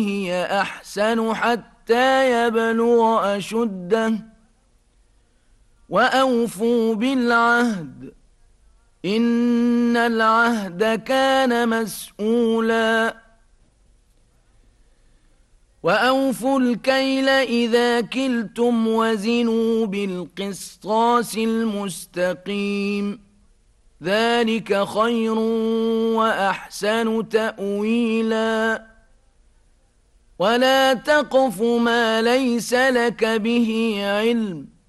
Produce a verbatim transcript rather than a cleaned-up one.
هي أحسن حتى يبلغ أشده وأوفوا بالعهد إن العهد كان مسؤولا وأوفوا الكيل إذا كلتم وزنوا بالقسطاس المستقيم ذلك خير وأحسن تأويلا ولا تقف ما ليس لك به علم